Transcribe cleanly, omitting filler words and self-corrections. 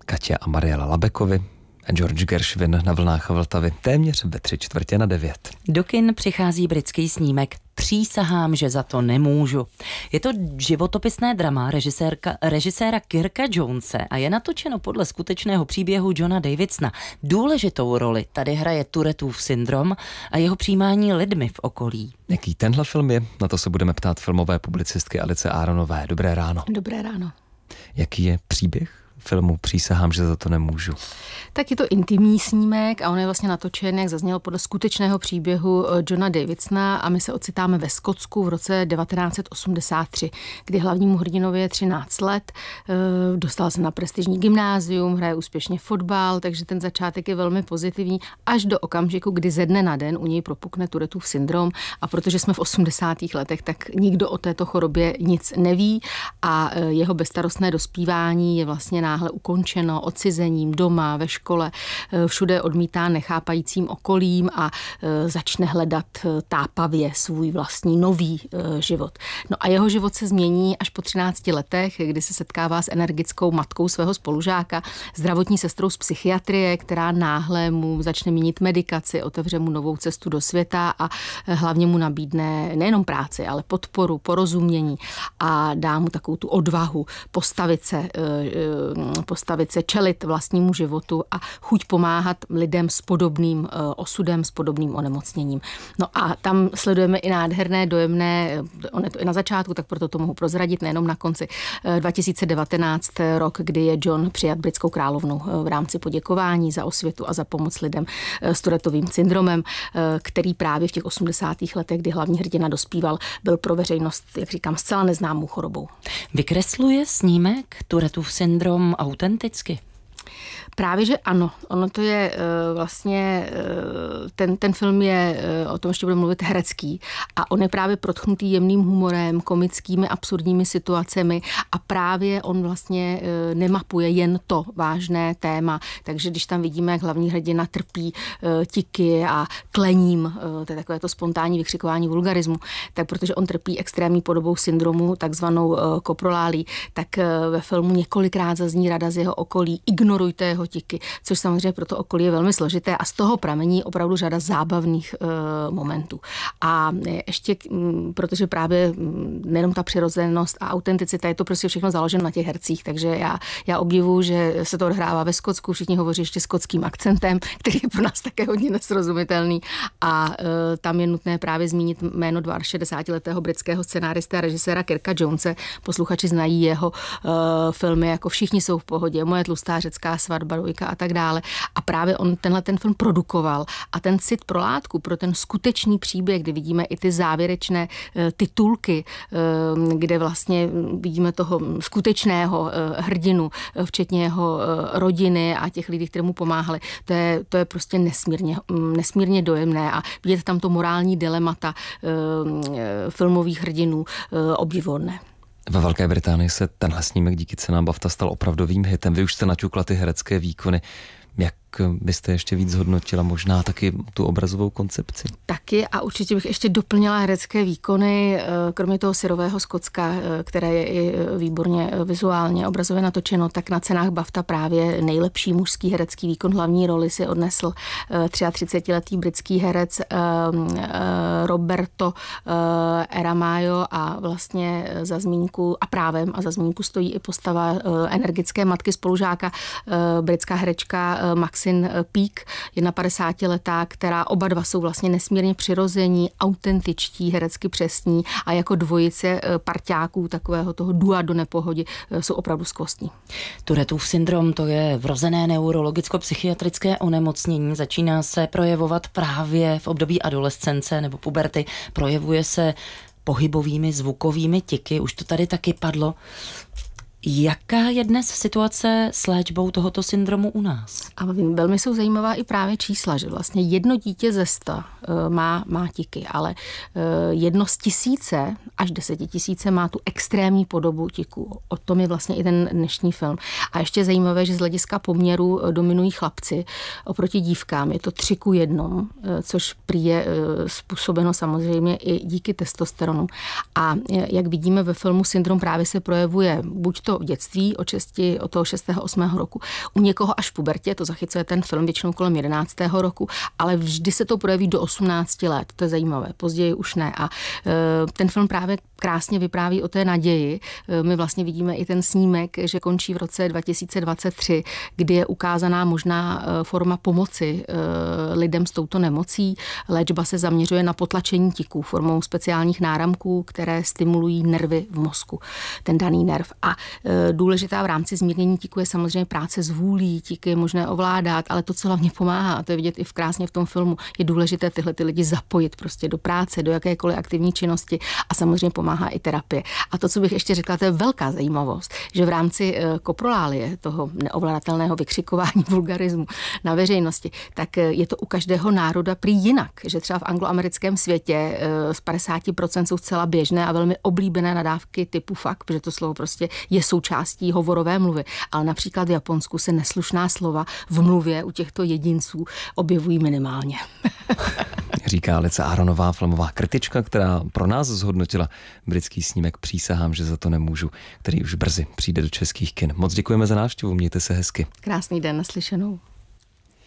Katia a Mariela Labekovi a George Gershwin na vlnách Vltavy téměř ve 8:45. Do kin přichází britský snímek Přísahám, že za to nemůžu. Je to životopisné drama režiséra Kirka Jonese a je natočeno podle skutečného příběhu Johna Davidsona. Důležitou roli tady hraje Tourettův syndrom a jeho přijímání lidmi v okolí. Jaký tenhle film je? Na to se budeme ptát filmové publicistky Alice Aronové. Dobré ráno. Dobré ráno. Jaký je příběh filmu Přísahám, že za to nemůžu? Tak je to intimní snímek a on je vlastně natočen, jak zaznělo, podle skutečného příběhu Johna Davidsona a my se ocitáme ve Skotsku v roce 1983, kdy hlavnímu hrdinovi je 13 let, dostal se na prestižní gymnázium, hraje úspěšně fotbal, takže ten začátek je velmi pozitivní až do okamžiku, kdy ze dne na den u něj propukne Tourettův syndrom a protože jsme v 80. letech, tak nikdo o této chorobě nic neví a jeho bezstarostné dospívání je vlastně náhle ukončeno odcizením doma, ve škole, všude odmítá nechápajícím okolím a začne hledat tápavě svůj vlastní nový život. No a jeho život se změní až po 13 letech, kdy se setkává s energickou matkou svého spolužáka, zdravotní sestrou z psychiatrie, která náhle mu začne měnit medikaci, otevře mu novou cestu do světa a hlavně mu nabídne nejenom práci, ale podporu, porozumění a dá mu takovou tu odvahu postavit se, čelit vlastnímu životu a chuť pomáhat lidem s podobným osudem, s podobným onemocněním. No a tam sledujeme i nádherné, dojemné, on je to i na začátku, tak proto to mohu prozradit, nejenom na konci, 2019 rok, kdy je John přijat britskou královnou v rámci poděkování za osvětu a za pomoc lidem s Tourettovým syndromem, který právě v těch 80. letech, kdy hlavní hrdina dospíval, byl pro veřejnost, jak říkám, zcela neznámou chorobou. Vykresluje snímek Tourettův syndrom autenticky? Právě, že ano. Ono to je vlastně, ten film je, o tom ještě budeme mluvit, herecký a on je právě protchnutý jemným humorem, komickými, absurdními situacemi a právě on vlastně nemapuje jen to vážné téma. Takže když tam vidíme, jak hlavní hrdina trpí tiky a tlením, to je takové to spontánní vykřikování vulgarismu, tak protože on trpí extrémní podobou syndromu, takzvanou koprolálí, tak ve filmu několikrát zazní rada z jeho okolí: ignorujte jeho tiky, což samozřejmě pro to okolí je velmi složité a z toho pramení opravdu řada zábavných momentů. A ještě, protože právě nejenom ta přirozenost a autenticita, je to prostě všechno založeno na těch hercích, takže já obdivuju, že se to odhrává ve Skotsku, všichni hovoří ještě skotským akcentem, který je pro nás také hodně nesrozumitelný a tam je nutné právě zmínit jméno 62letého britského scenáristy a režiséra Kirka Jonese. Posluchači znají jeho filmy jako Všichni jsou v pohodě, Moje tlustá řecká svatba, Dvojka a tak dále. A právě on ten film produkoval a ten cit pro látku, pro ten skutečný příběh, kdy vidíme i ty závěrečné titulky, kde vlastně vidíme toho skutečného hrdinu, včetně jeho rodiny a těch lidí, kteří mu pomáhali. To je prostě nesmírně dojemné a vidět tam to morální dilemata filmových hrdinů obdivuhodné. Ve Velké Británii se tenhle snímek díky cenám BAFTA stal opravdovým hitem. Vy už jste naťukla ty herecké výkony. Jak byste ještě víc zhodnotila možná taky tu obrazovou koncepci? Taky a určitě bych ještě doplnila herecké výkony, kromě toho syrového Skotska, které je i výborně vizuálně obrazově natočeno, tak na cenách BAFTA právě nejlepší mužský herecký výkon hlavní roli si odnesl 33letý britský herec Roberto Eramayo a vlastně za zmínku a právem a za zmínku stojí i postava energické matky spolužáka, britská herečka Maxine Peake, 51letá, která oba dva jsou vlastně nesmírně přirození, autentičtí, herecky přesní a jako dvojice parťáků takového toho dua do nepohody jsou opravdu skvostní. Tourettův syndrom, to je vrozené neurologicko-psychiatrické onemocnění, začíná se projevovat právě v období adolescence nebo puberty, projevuje se pohybovými zvukovými tiky, už to tady taky padlo. Jaká je dnes situace s léčbou tohoto syndromu u nás? A velmi jsou zajímavá i právě čísla, že vlastně 1 dítě ze 100 má tiky, ale 1 z 1000 až 10 000 má tu extrémní podobu tiku. O tom je vlastně i ten dnešní film. A ještě zajímavé, že z hlediska poměru dominují chlapci oproti dívkám. Je to 3:1, což prý je způsobeno samozřejmě i díky testosteronu. A jak vidíme ve filmu, syndrom právě se projevuje buď to to dětství od toho 6. 8. roku. U někoho až v pubertě, to zachycuje ten film většinou kolem 11. roku, ale vždy se to projeví do 18 let. To je zajímavé. Později už ne. A ten film právě krásně vypráví o té naději. My vlastně vidíme i ten snímek, že končí v roce 2023, kdy je ukázaná možná forma pomoci lidem s touto nemocí. Léčba se zaměřuje na potlačení tiku formou speciálních náramků, které stimulují nervy v mozku, ten daný nerv. A důležitá v rámci zmírnění tiku je samozřejmě práce s vůlí, tiky je možné ovládat, ale to, co hlavně pomáhá, a to je vidět i krásně v tom filmu, je důležité tyhle ty lidi zapojit prostě do práce, do jakékoliv aktivní činnosti a samozřejmě pomáhá i terapie. A to, co bych ještě řekla, to je velká zajímavost, že v rámci koprolálie, toho neovladatelného vykřikování vulgarismu na veřejnosti, tak je to u každého národa prý jinak, že třeba v angloamerickém světě z 50% jsou zcela běžné a velmi oblíbené nadávky typu fuck, protože to slovo prostě je součástí hovorové mluvy, ale například v Japonsku se neslušná slova v mluvě u těchto jedinců objevují minimálně. Říká Alice Aronová, filmová kritička, která pro nás zhodnotila britský snímek Přísahám, že za to nemůžu, který už brzy přijde do českých kin. Moc děkujeme za návštěvu, mějte se hezky. Krásný den, naslyšenou.